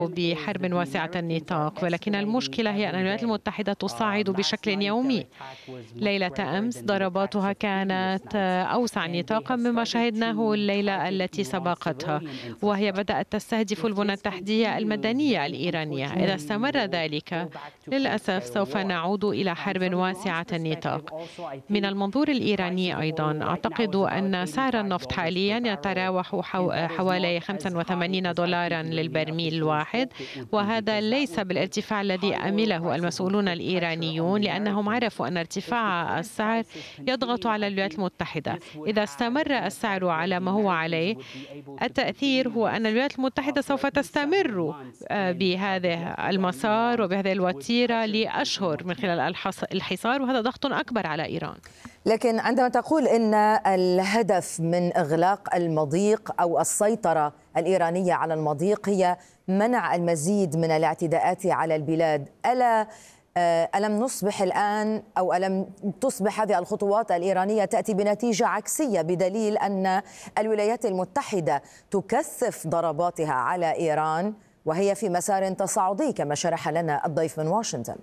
بحرب واسعة النطاق، ولكن المشكلة هي أن الولايات المتحدة تصعد بشكل يومي. ليلة أمس ضرباتها كانت أوسع نطاقا مما شهدناه الليلة التي سبقتها، وهي بدأت تستهدف البنى التحتية المدنية الإيرانية. إذا استمر ذلك للأسف سوف نعود إلى حرب واسعة النطاق. من المنظور الإيراني أيضا أعتقد أن سعر النفط حاليا يتراوح حوالي 85 دولارا للبرميل الواحد، وهذا ليس بالارتفاع الذي أمله المسؤولون الإيرانيون، لأنهم عرفوا أن ارتفاع السعر يضغط على الولايات المتحدة. إذا استمر السعر على ما هو عليه، التأثير هو أن الولايات المتحدة سوف تستمر بهذا المسار وبهذه الوتيرة لأشهر من خلال الحصار، وهذا ضغط أكبر على إيران. لكن عندما تقول إن الهدف من إغلاق المضيق أو السيطرة الإيرانية على المضيق هي منع المزيد من الاعتداءات على البلاد، ألم نصبح الآن أو ألم تصبح هذه الخطوات الإيرانية تأتي بنتيجة عكسية، بدليل أن الولايات المتحدة تكثف ضرباتها على إيران وهي في مسار تصاعدي كما شرح لنا الضيف من واشنطن؟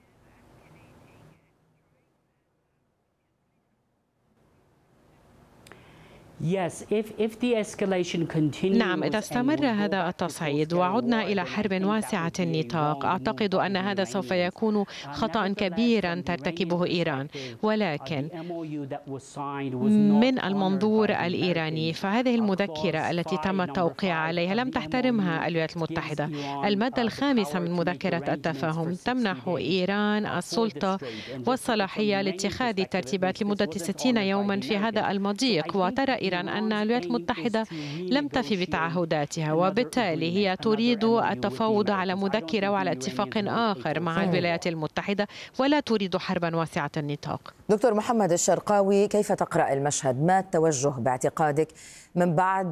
نعم، إذا استمر هذا التصعيد وعدنا إلى حرب واسعة النطاق، أعتقد أن هذا سوف يكون خطأ كبيرا ترتكبه إيران. ولكن من المنظور الإيراني فهذه المذكرة التي تم التوقيع عليها لم تحترمها الولايات المتحدة. المادة الخامسة من مذكرة التفاهم تمنح إيران السلطة والصلاحية لاتخاذ ترتيبات لمدة 60 يوما في هذا المضيق، وترى إيران أن الولايات المتحدة لم تفي بتعهداتها، وبالتالي هي تريد التفاوض على مذكرة وعلى اتفاق آخر مع الولايات المتحدة، ولا تريد حربا واسعة النطاق. دكتور محمد الشرقاوي، كيف تقرأ المشهد؟ ما التوجه باعتقادك من بعد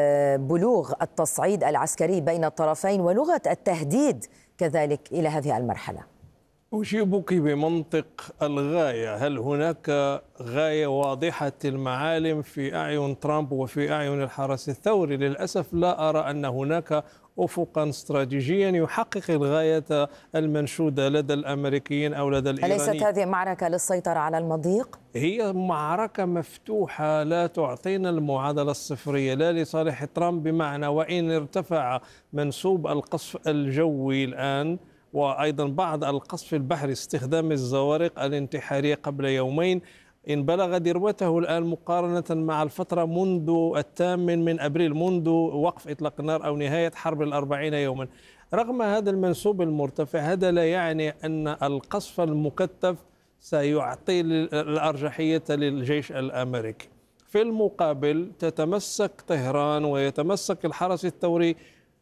بلوغ التصعيد العسكري بين الطرفين ولغة التهديد كذلك إلى هذه المرحلة؟ أجيبك بمنطق الغاية. هل هناك غاية واضحة المعالم في أعين ترامب وفي أعين الحرس الثوري؟ للأسف لا أرى أن هناك أفقا استراتيجيا يحقق الغاية المنشودة لدى الأمريكيين أو لدى الإيرانيين. أليست هذه معركة للسيطرة على المضيق؟ هي معركة مفتوحة لا تعطينا المعادلة الصفرية، لا لصالح ترامب، بمعنى وإن ارتفع منسوب القصف الجوي الآن وأيضا بعض القصف البحري، استخدام الزوارق الانتحارية قبل يومين، إن بلغ ذروته الآن مقارنة مع الفترة منذ 8 أبريل، منذ وقف إطلاق النار أو نهاية حرب 40 يوما. رغم هذا المنسوب المرتفع، هذا لا يعني أن القصف المكثف سيعطي الأرجحية للجيش الأمريكي. في المقابل تتمسك طهران ويتمسك الحرس الثوري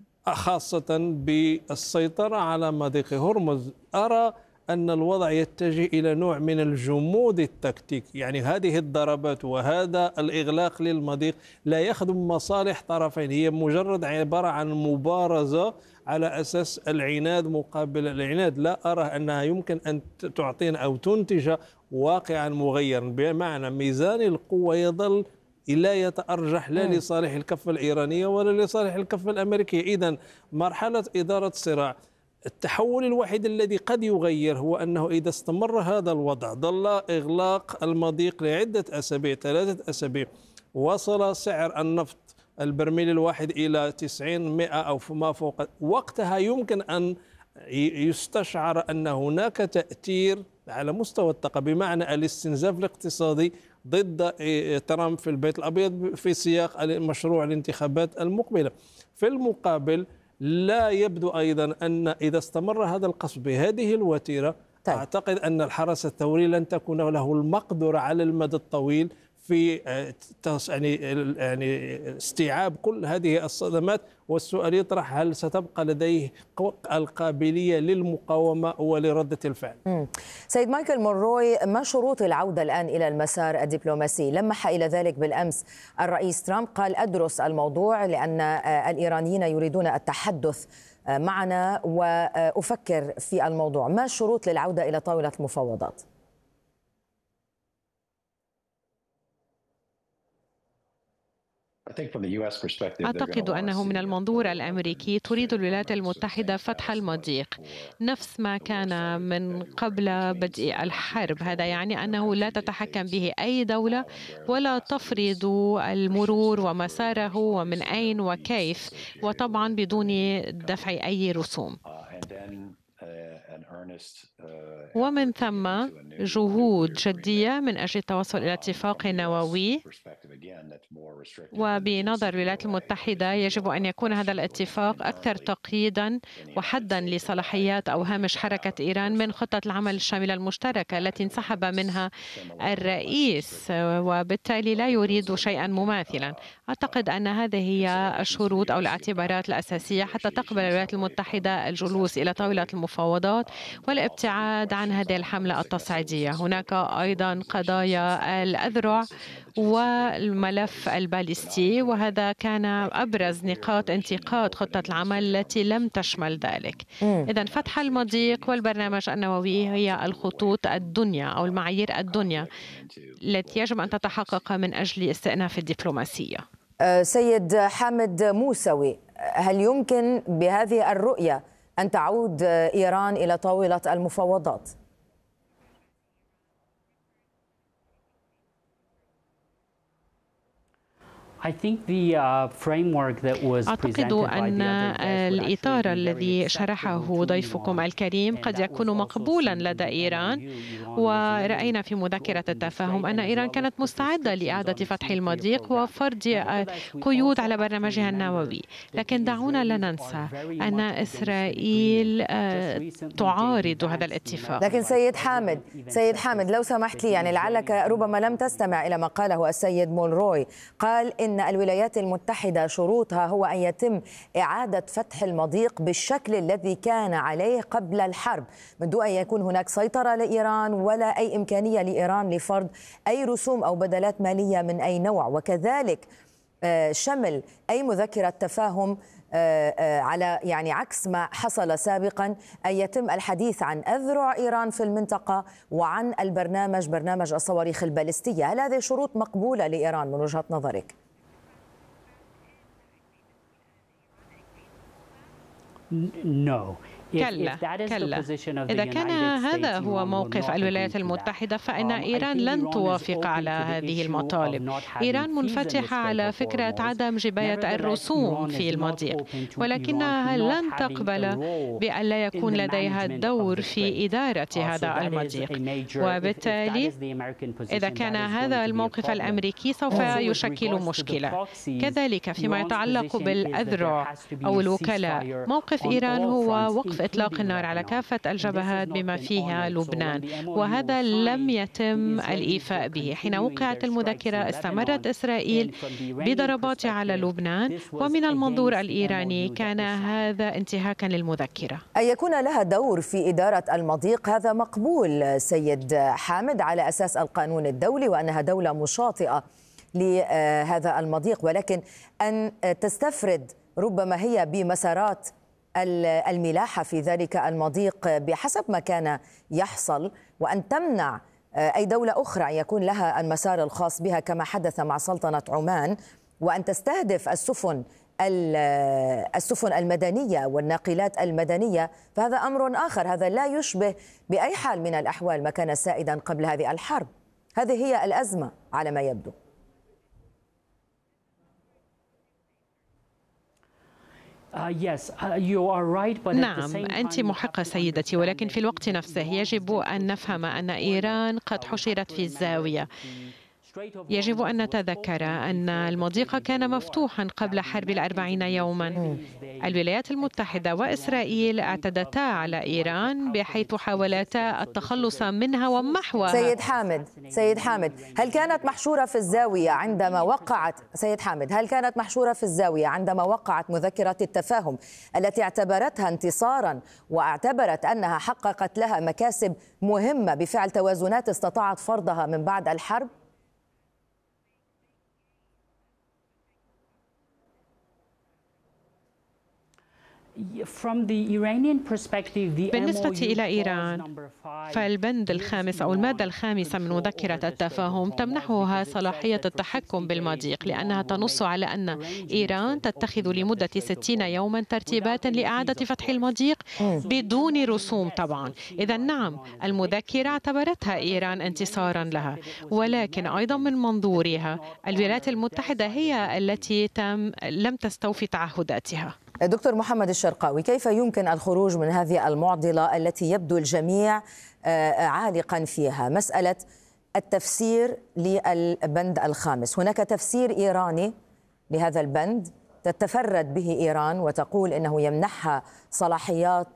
خاصة بالسيطرة على مضيق هرمز. أرى أن الوضع يتجه إلى نوع من الجمود التكتيكي، يعني هذه الضربات وهذا الإغلاق للمضيق لا يخدم مصالح طرفين، هي مجرد عبارة عن مبارزة على أساس العناد مقابل العناد. لا أرى أنها يمكن أن تعطينا أو تنتج واقعا مغيرا، بمعنى ميزان القوة يظل لا يتأرجح لا لصالح الكفة الإيرانية ولا لصالح الكفة الأمريكية. إذن مرحلة إدارة الصراع، التحول الوحيد الذي قد يغير هو أنه إذا استمر هذا الوضع، ظل إغلاق المضيق لعدة أسابيع، 3 أسابيع، وصل سعر النفط البرميل الواحد إلى 90 100 أو فما فوق، وقتها يمكن أن يستشعر أن هناك تأثير على مستوى الطاقة، بمعنى الاستنزاف الاقتصادي ضد ترامب في البيت الأبيض في سياق مشروع الانتخابات المقبلة. في المقابل لا يبدو أيضا أن إذا استمر هذا القصف بهذه الوتيرة، أعتقد أن الحرس الثوري لن تكون له المقدرة على المدى الطويل في يعني استيعاب كل هذه الصدمات. والسؤال يطرح: هل ستبقى لديه القابلية للمقاومة ولردة الفعل؟ سيد مايكل مونروي، ما شروط العودة الآن إلى المسار الدبلوماسي؟ لمح إلى ذلك بالأمس الرئيس ترامب، قال أدرس الموضوع لأن الإيرانيين يريدون التحدث معنا وأفكر في الموضوع. ما الشروط للعودة إلى طاولة المفاوضات؟ أعتقد أنه من المنظور الأمريكي تريد الولايات المتحدة فتح المضيق نفس ما كان من قبل بدء الحرب. هذا يعني أنه لا تتحكم به أي دولة ولا تفرض المرور ومساره ومن أين وكيف، وطبعا بدون دفع أي رسوم. ومن ثم جهود جدية من أجل التوصل إلى اتفاق نووي، وبنظر الولايات المتحدة يجب أن يكون هذا الاتفاق أكثر تقييداً وحداً لصلاحيات أو هامش حركة إيران من خطة العمل الشاملة المشتركة التي انسحب منها الرئيس، وبالتالي لا يريد شيئاً مماثلاً. أعتقد أن هذه هي الشروط أو الاعتبارات الأساسية حتى تقبل الولايات المتحدة الجلوس إلى طاولة المفاوضات والابتعاد عن هذه الحملة التصعيدية. هناك أيضاً قضايا الأذرع والملف الباليستي، وهذا كان أبرز نقاط انتقاد خطة العمل التي لم تشمل ذلك. إذن فتح المضيق والبرنامج النووي هي الخطوط الدنيا أو المعايير الدنيا التي يجب أن تتحقق من أجل استئناف الدبلوماسية. سيد حامد موسوي، هل يمكن بهذه الرؤية أن تعود إيران إلى طاولة المفاوضات؟ أعتقد أن الإطار الذي شرحه ضيفكم الكريم قد يكون مقبولا لدى إيران، ورأينا في مذكرة التفاهم أن إيران كانت مستعدة لإعادة فتح المضيق وفرض قيود على برنامجها النووي. لكن دعونا لا ننسى أن إسرائيل تعارض هذا الاتفاق. لكن سيد حامد لو سمحت لي، يعني لعلك ربما لم تستمع إلى ما قاله السيد مولروي. قال إن الولايات المتحدة شروطها هو أن يتم إعادة فتح المضيق بالشكل الذي كان عليه قبل الحرب، من دون أن يكون هناك سيطرة لإيران ولا أي إمكانية لإيران لفرض أي رسوم أو بدلات مالية من أي نوع، وكذلك شمل أي مذكرة تفاهم على يعني عكس ما حصل سابقا أن يتم الحديث عن أذرع إيران في المنطقة وعن برنامج الصواريخ البالستية. هل هذه شروط مقبولة لإيران من وجهة نظرك؟ كلا. إذا كان هذا هو موقف الولايات المتحدة فإن إيران لن توافق على هذه المطالب. إيران منفتحة على فكرة عدم جباية الرسوم في المضيق، ولكنها لن تقبل بأن لا يكون لديها الدور في إدارة هذا المضيق، وبالتالي إذا كان هذا الموقف الأمريكي سوف يشكل مشكلة. كذلك فيما يتعلق بالأذرع أو الوكلاء، موقف إيران هو وقف إطلاق النار على كافة الجبهات بما فيها لبنان، وهذا لم يتم الإيفاء به. حين وقعت المذكرة استمرت إسرائيل بضرباتها على لبنان، ومن المنظور الإيراني كان هذا انتهاكا للمذكرة. أن يكون لها دور في إدارة المضيق هذا مقبول سيد حامد على أساس القانون الدولي وأنها دولة مشاطئة لهذا المضيق، ولكن أن تستفرد ربما هي بمسارات الملاحة في ذلك المضيق بحسب ما كان يحصل، وأن تمنع أي دولة أخرى أن يكون لها المسار الخاص بها كما حدث مع سلطنة عمان، وأن تستهدف السفن المدنية والناقلات المدنية، فهذا أمر آخر. هذا لا يشبه بأي حال من الأحوال ما كان سائدا قبل هذه الحرب. هذه هي الأزمة على ما يبدو. نعم، أنت محقة سيدتي، ولكن في الوقت نفسه يجب أن نفهم أن إيران قد حشرت في الزاوية. يجب أن نتذكر أن المضيق كان مفتوحا قبل حرب 40 يوما. الولايات المتحدة وإسرائيل اعتدتا على إيران بحيث حاولتا التخلص منها ومحوها. سيد حامد، هل كانت محشورة في الزاوية عندما وقعت مذكرة التفاهم التي اعتبرتها انتصارا واعتبرت أنها حققت لها مكاسب مهمة بفعل توازنات استطاعت فرضها من بعد الحرب؟ بالنسبة إلى إيران، فالبند الخامس أو المادة الخامسة من مذكرة التفاهم تمنحها صلاحية التحكم بالمضيق، لأنها تنص على أن إيران تتخذ لمدة 60 يوما ترتيبات لإعادة فتح المضيق بدون رسوم طبعا. إذا نعم، المذكرة اعتبرتها إيران انتصارا لها، ولكن أيضا من منظورها الولايات المتحدة هي التي لم تستوفي تعهداتها. دكتور محمد الشرقاوي، كيف يمكن الخروج من هذه المعضلة التي يبدو الجميع عالقا فيها؟ مسألة التفسير للبند الخامس، هناك تفسير إيراني لهذا البند تتفرد به إيران وتقول إنه يمنحها صلاحيات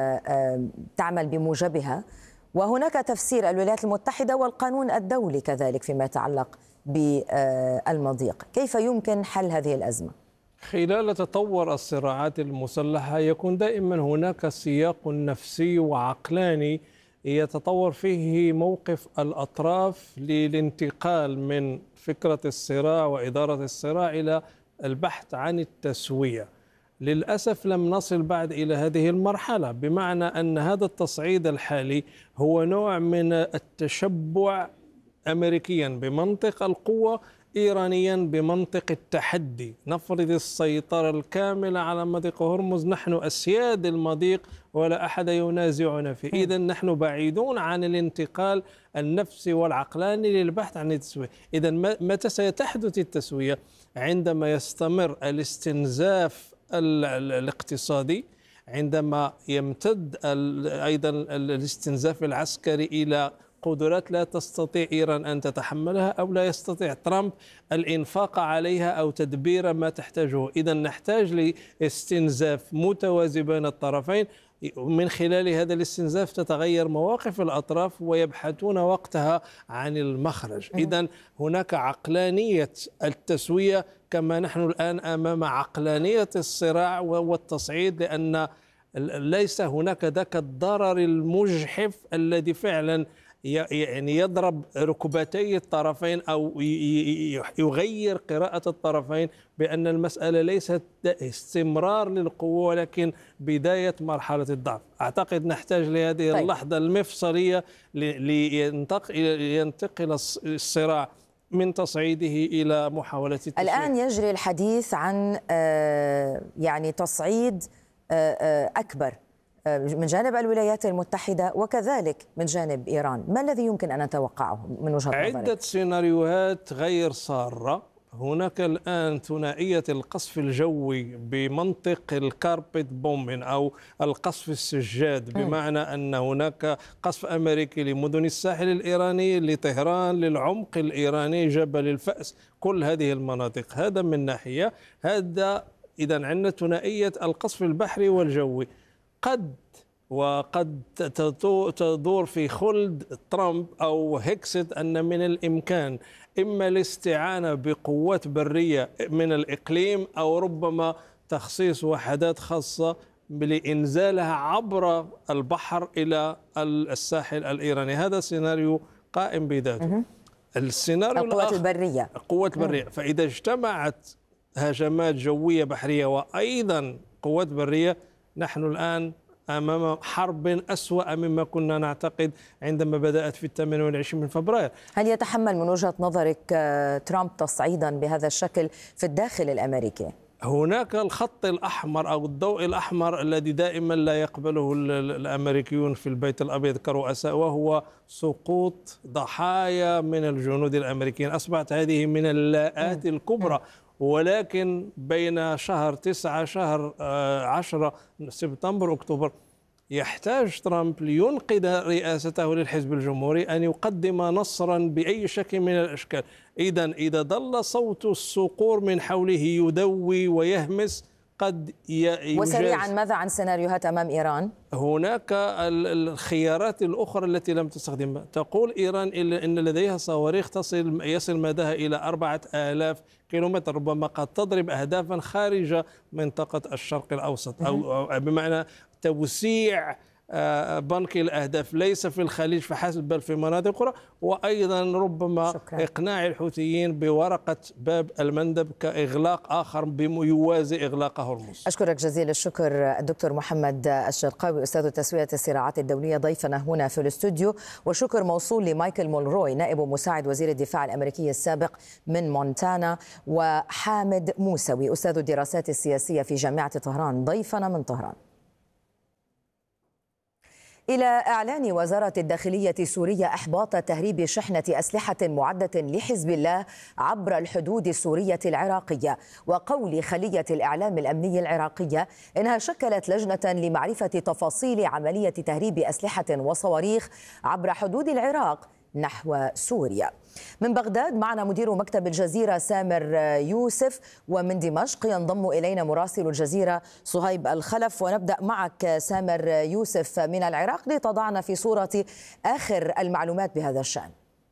تعمل بموجبها، وهناك تفسير الولايات المتحدة والقانون الدولي كذلك فيما يتعلق بالمضيق. كيف يمكن حل هذه الأزمة؟ خلال تطور الصراعات المسلحة يكون دائما هناك سياق نفسي وعقلاني يتطور فيه موقف الأطراف للانتقال من فكرة الصراع وإدارة الصراع إلى البحث عن التسوية. للأسف لم نصل بعد إلى هذه المرحلة، بمعنى أن هذا التصعيد الحالي هو نوع من التشبع أمريكيا بمنطق القوة، إيرانيا بمنطق التحدي. نفرض السيطرة الكاملة على مضيق هرمز، نحن أسياد المضيق ولا أحد ينازعنا فيه. إذن نحن بعيدون عن الانتقال النفسي والعقلاني للبحث عن التسوية. إذن متى ستحدث التسوية؟ عندما يستمر الاستنزاف الاقتصادي، عندما يمتد أيضا الاستنزاف العسكري إلى قدرات لا تستطيع إيران أن تتحملها، أو لا يستطيع ترامب الإنفاق عليها أو تدبير ما تحتاجه. إذن نحتاج لاستنزاف متوازي بين الطرفين. من خلال هذا الاستنزاف تتغير مواقف الأطراف ويبحثون وقتها عن المخرج. إذن هناك عقلانية التسوية كما نحن الآن أمام عقلانية الصراع والتصعيد، لأن ليس هناك ذاك الضرر المجحف الذي فعلا يعني يضرب ركبتي الطرفين أو يغير قراءة الطرفين بأن المسألة ليست استمرار للقوة ولكن بداية مرحلة الضعف. أعتقد نحتاج لهذه اللحظة المفصلية لينتقل الصراع من تصعيده إلى محاولة التسوية. الآن يجري الحديث عن يعني تصعيد أكبر من جانب الولايات المتحدة وكذلك من جانب إيران. ما الذي يمكن أن نتوقعه من وجهة نظرك؟ عدة سيناريوهات غير سارة. هناك الآن ثنائية القصف الجوي بمنطق الكاربت بومبين أو القصف السجاد، بمعنى أن هناك قصف أمريكي لمدن الساحل الإيراني، لطهران، للعمق الإيراني، جبل الفأس، كل هذه المناطق. هذا من ناحية. هذا إذن عندنا ثنائية القصف البحري والجوي. وقد تدور في خلد ترامب أو هيكست أن من الإمكان إما الاستعانة بقوات برية من الإقليم أو ربما تخصيص وحدات خاصة لإنزالها عبر البحر إلى الساحل الإيراني. هذا سيناريو قائم بذاته. السيناريو القوات البرية، قوات برية. فإذا اجتمعت هجمات جوية بحرية وأيضا قوات برية، نحن الآن أمام حرب أسوأ مما كنا نعتقد عندما بدأت في 28 من فبراير. هل يتحمل من وجهة نظرك ترامب تصعيدا بهذا الشكل في الداخل الأمريكي؟ هناك الخط الأحمر أو الضوء الأحمر الذي دائما لا يقبله الأمريكيون في البيت الأبيض كرؤساء، وهو سقوط ضحايا من الجنود الأمريكيين. أصبحت هذه من اللاءات الكبرى. ولكن بين شهر 9 شهر 10 سبتمبر أكتوبر يحتاج ترامب لينقذ رئاسته للحزب الجمهوري أن يقدم نصرا بأي شكل من الأشكال. إذا ظل صوت الصقور من حوله يدوي ويهمس قد وسريعا ماذا عن سيناريوهات أمام إيران؟ هناك الخيارات الأخرى التي لم تستخدمها. تقول إيران إن لديها صواريخ يصل مداها إلى 4000 كيلومتر، ربما قد تضرب أهدافا خارج منطقة الشرق الأوسط، أو بمعنى توسيع بنك الأهداف ليس في الخليج فحسب بل في مناطق أخرى، وأيضا ربما إقناع الحوثيين بورقة باب المندب كإغلاق آخر يوازي إغلاق هرمز. أشكرك جزيل الشكر الدكتور محمد الشرقاوي أستاذ تسوية الصراعات الدولية ضيفنا هنا في الاستوديو، وشكر موصول لمايكل مولروي نائب مساعد وزير الدفاع الأمريكي السابق من مونتانا، وحامد موسوي أستاذ الدراسات السياسية في جامعة طهران ضيفنا من طهران. إلى إعلان وزارة الداخلية السورية إحباط تهريب شحنة أسلحة معدة لحزب الله عبر الحدود السورية العراقية، وقول خلية الإعلام الأمني العراقية إنها شكلت لجنة لمعرفة تفاصيل عملية تهريب أسلحة وصواريخ عبر حدود العراق نحو سوريا. من بغداد معنا مدير مكتب الجزيرة سامر يوسف، ومن دمشق ينضم إلينا مراسل الجزيرة صهيب الخلف. ونبدأ معك سامر يوسف من العراق لتضعنا في صورة آخر المعلومات بهذا الشأن.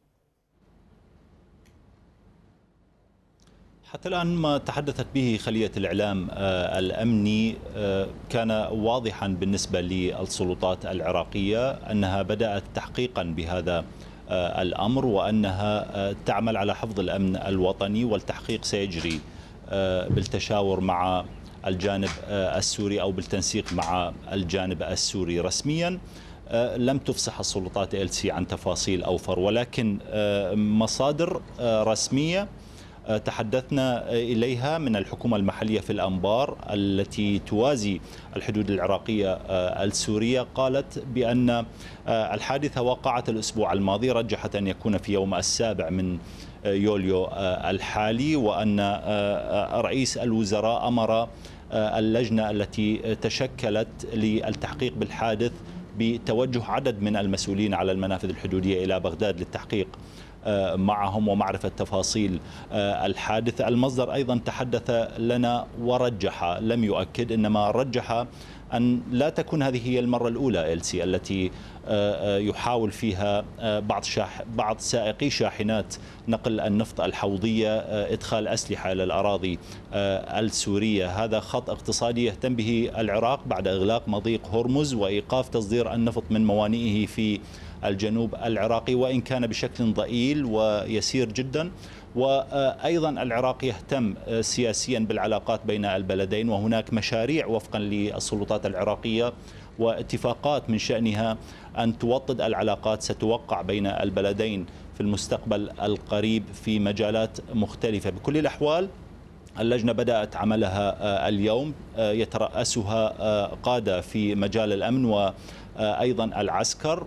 حتى الآن ما تحدثت به خلية الإعلام الأمني كان واضحا بالنسبة للسلطات العراقية أنها بدأت تحقيقا بهذا الأمر، وأنها تعمل على حفظ الأمن الوطني، والتحقيق سيجري بالتشاور مع الجانب السوري أو بالتنسيق مع الجانب السوري. رسميا لم تفصح السلطات إلسي عن تفاصيل أوفر، ولكن مصادر رسمية تحدثنا إليها من الحكومة المحلية في الأنبار التي توازي الحدود العراقية السورية قالت بأن الحادثة وقعت الأسبوع الماضي، رجحت أن يكون في يوم 7 من يوليو الحالي، وأن رئيس الوزراء أمر اللجنة التي تشكلت للتحقيق بالحادث بتوجه عدد من المسؤولين على المنافذ الحدودية إلى بغداد للتحقيق معهم ومعرفة تفاصيل الحادث. المصدر أيضا تحدث لنا ورجح، لم يؤكد، إنما رجح أن لا تكون هذه هي المرة الأولى إلسي التي يحاول فيها بعض سائقي شاحنات نقل النفط الحوضية إدخال أسلحة إلى الأراضي السورية. هذا خط اقتصادي يهتم به العراق بعد إغلاق مضيق هرمز وإيقاف تصدير النفط من موانئه في الجنوب العراقي، وإن كان بشكل ضئيل ويسير جدا. وأيضا العراق يهتم سياسيا بالعلاقات بين البلدين، وهناك مشاريع وفقا للسلطات العراقية واتفاقات من شأنها أن توطد العلاقات ستوقع بين البلدين في المستقبل القريب في مجالات مختلفة. بكل الأحوال اللجنة بدأت عملها اليوم، يترأسها قادة في مجال الأمن وأيضا العسكر،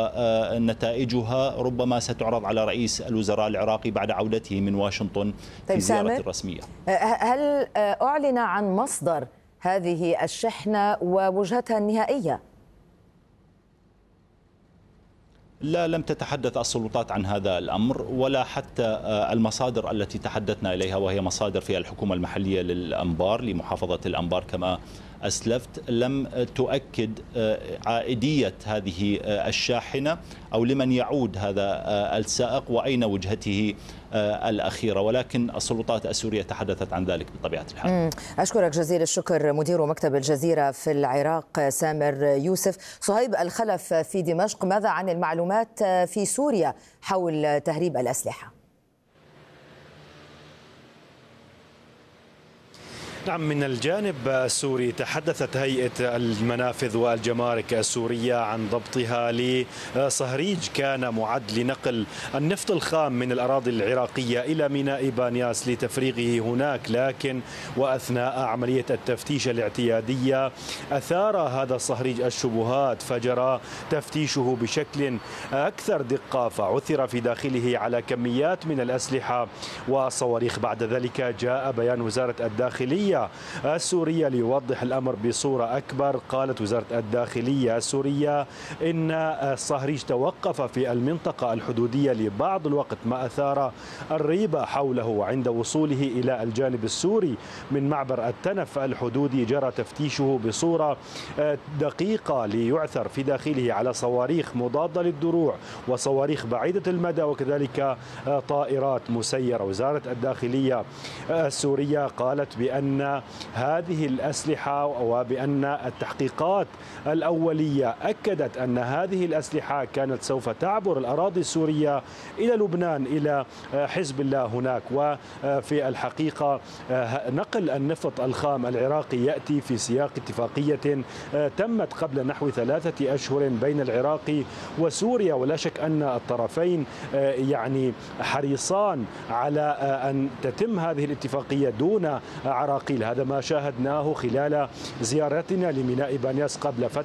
ونتائجها ربما ستعرض على رئيس الوزراء العراقي بعد عودته من واشنطن في زيارة رسمية. هل أعلن عن مصدر هذه الشحنة ووجهتها النهائية؟ لا، لم تتحدث السلطات عن هذا الأمر، ولا حتى المصادر التي تحدثنا إليها وهي مصادر في الحكومة المحلية للأنبار لمحافظة الأنبار كما أسلفت، لم تؤكد عائدية هذه الشاحنة أو لمن يعود هذا السائق وأين وجهته الأخيرة، ولكن السلطات السورية تحدثت عن ذلك بطبيعة الحال. أشكرك جزيل الشكر مدير مكتب الجزيرة في العراق سامر يوسف. صهيب الخلف في دمشق، ماذا عن المعلومات في سوريا حول تهريب الأسلحة؟ نعم، من الجانب السوري تحدثت هيئة المنافذ والجمارك السورية عن ضبطها لصهريج كان معد لنقل النفط الخام من الأراضي العراقية إلى ميناء بانياس لتفريغه هناك، لكن وأثناء عملية التفتيش الاعتيادية أثار هذا الصهريج الشبهات، فجرى تفتيشه بشكل أكثر دقة، فعثر في داخله على كميات من الأسلحة والصواريخ. بعد ذلك جاء بيان وزارة الداخلية السورية ليوضح الأمر بصورة أكبر. قالت وزارة الداخلية السورية إن الصهريج توقف في المنطقة الحدودية لبعض الوقت، ما أثار الريبة حوله. عند وصوله إلى الجانب السوري من معبر التنف الحدودي جرى تفتيشه بصورة دقيقة ليعثر في داخله على صواريخ مضادة للدروع وصواريخ بعيدة المدى وكذلك طائرات مسيرة. وزارة الداخلية السورية قالت بأن بأن هذه الأسلحة وبأن التحقيقات الأولية أكدت أن هذه الأسلحة كانت سوف تعبر الأراضي السورية إلى لبنان، إلى حزب الله هناك. وفي الحقيقة نقل النفط الخام العراقي يأتي في سياق اتفاقية تمت قبل نحو 3 أشهر بين العراق وسوريا، ولا شك أن الطرفين يعني حريصان على أن تتم هذه الاتفاقية دون عراقيل. هذا ما شاهدناه خلال زيارتنا لميناء بانياس قبل فترة.